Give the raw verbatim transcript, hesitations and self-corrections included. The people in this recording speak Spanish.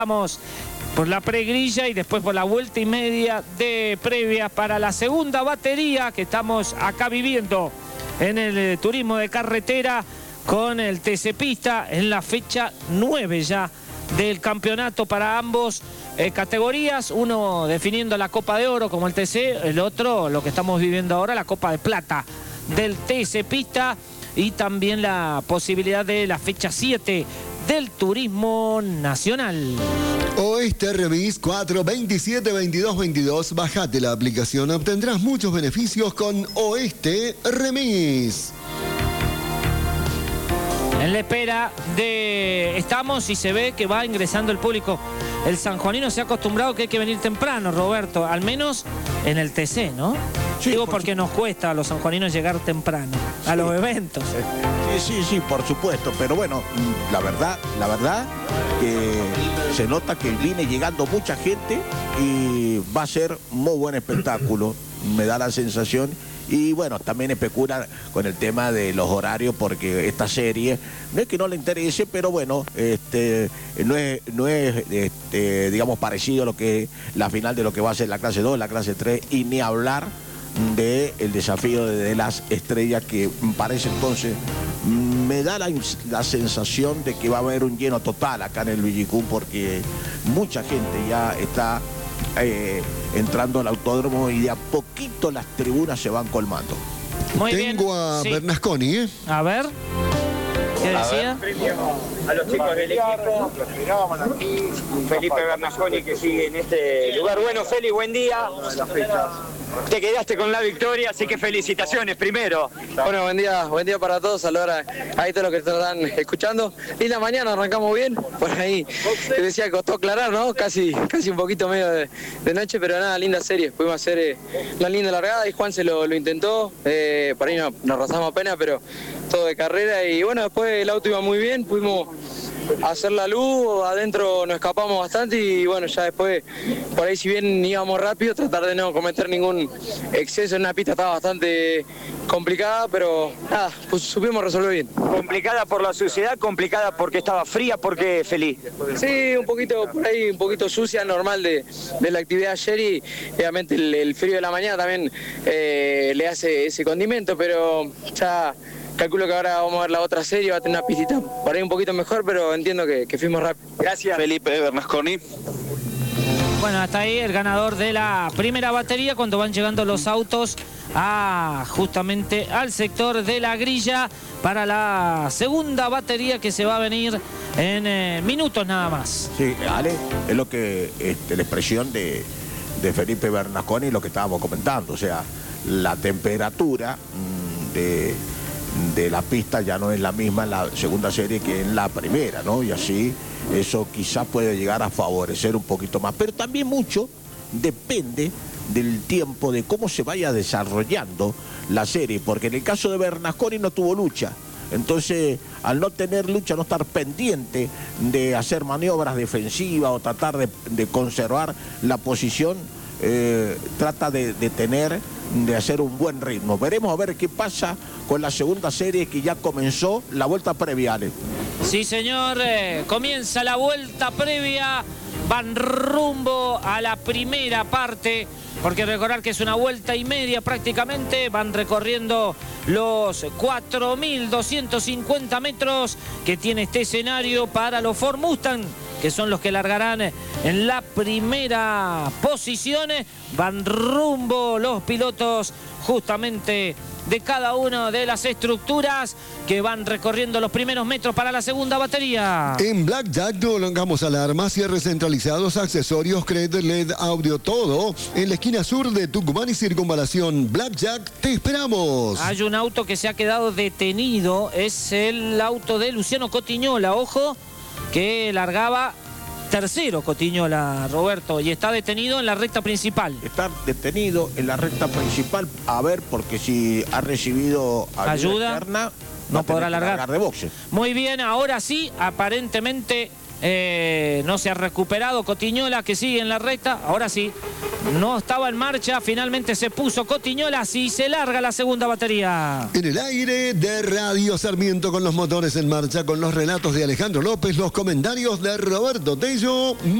Vamos por la pregrilla y después por la vuelta y media de previa para la segunda batería que estamos acá viviendo en el eh, turismo de carretera con el T C Pista en la fecha nueve ya del campeonato para ambos eh, categorías, uno definiendo la Copa de Oro como el T C, el otro lo que estamos viviendo ahora, la Copa de Plata del T C Pista, y también la posibilidad de la fecha siete del turismo nacional. Oeste Remis cuatro veintisiete veintidós veintidós. Bajate la aplicación, obtendrás muchos beneficios con Oeste Remis. En la espera de... Estamos y se ve que va ingresando el público. El sanjuanino se ha acostumbrado que hay que venir temprano, Roberto, al menos en el T C, ¿no? Sí, Digo por porque nos cuesta a los sanjuaninos llegar temprano a sí. los eventos. Sí, sí, sí, por supuesto, pero bueno, la verdad, la verdad que se nota que viene llegando mucha gente y va a ser muy buen espectáculo, me da la sensación. Y bueno, también especula con el tema de los horarios, porque esta serie no es que no le interese, pero bueno, este, no es, no es este, digamos, parecido a lo que es la final de lo que va a ser la clase dos, la clase tres, y ni hablar del desafío de, de las estrellas, que parece entonces, me da la, la sensación de que va a haber un lleno total acá en el Villicún, porque mucha gente ya está Eh, entrando al autódromo y de a poquito las tribunas se van colmando. Muy Tengo bien. a sí. Bernasconi, ¿eh? A ver, ¿qué decía? A los chicos del equipo, Felipe Bernasconi, que sigue en este lugar. Bueno, Feli, buen día. Te quedaste con la victoria, así que felicitaciones primero. Bueno, buen día, buen día para todos. A la hora, ahí todos los que están escuchando. Linda mañana, arrancamos bien. Por ahí, te decía que costó aclarar, ¿no? Casi, casi un poquito medio de, de noche, pero nada, linda serie. Pudimos hacer eh, la linda largada y Juan se lo, lo intentó. Eh, por ahí no, nos rozamos apenas, pero todo de carrera. Y bueno, después el auto iba muy bien, pudimos hacer la luz, adentro nos escapamos bastante y bueno, ya después, por ahí si bien íbamos rápido, tratar de no cometer ningún exceso en una pista estaba bastante complicada, pero nada, pues supimos resolver bien. Complicada por la suciedad, complicada porque estaba fría, porque feliz. Sí, un poquito por ahí, un poquito sucia, normal de, de la actividad ayer, y obviamente el, el frío de la mañana también eh, le hace ese condimento, pero ya calculo que ahora vamos a ver la otra serie, va a tener una pistita por ahí un poquito mejor, pero entiendo que, que fuimos rápido. Gracias. Felipe Bernasconi. Bueno, hasta ahí el ganador de la primera batería cuando van llegando los autos a justamente al sector de la grilla para la segunda batería que se va a venir en eh, minutos nada más. Sí, Ale, es lo que este, la expresión de, de Felipe Bernasconi, lo que estábamos comentando, o sea, la temperatura mmm, de... de la pista ya no es la misma en la segunda serie que en la primera, ¿no? Y así eso quizás puede llegar a favorecer un poquito más. Pero también mucho depende del tiempo, de cómo se vaya desarrollando la serie, porque en el caso de Bernasconi no tuvo lucha. Entonces, al no tener lucha, no estar pendiente de hacer maniobras defensivas o tratar de, de conservar la posición, eh, trata de, de tener... de hacer un buen ritmo. Veremos a ver qué pasa con la segunda serie que ya comenzó la vuelta previa. Sí, señor, eh, comienza la vuelta previa, van rumbo a la primera parte, porque recordar que es una vuelta y media prácticamente, van recorriendo los cuatro mil doscientos cincuenta metros que tiene este escenario para los Ford Mustang, que son los que largarán en la primera posición. Van rumbo los pilotos justamente de cada una de las estructuras que van recorriendo los primeros metros para la segunda batería. En Blackjack prolongamos alarmas, cierres centralizados, accesorios, C R E D, L E D, audio, todo. En la esquina sur de Tucumán y Circunvalación. Blackjack, te esperamos. Hay un auto que se ha quedado detenido, es el auto de Luciano Cotiñola, ojo, que largaba tercero Cotiñola, Roberto, y está detenido en la recta principal. Está detenido en la recta principal, a ver, porque si ha recibido ayuda, ayuda externa, no podrá largar. largar de boxe. Muy bien, ahora sí, aparentemente Eh, no se ha recuperado Cotiñola, que sigue en la recta. Ahora sí, no estaba en marcha. Finalmente se puso Cotiñola y se larga la segunda batería. En el aire de Radio Sarmiento, con los motores en marcha, con los relatos de Alejandro López, los comentarios de Roberto Tello.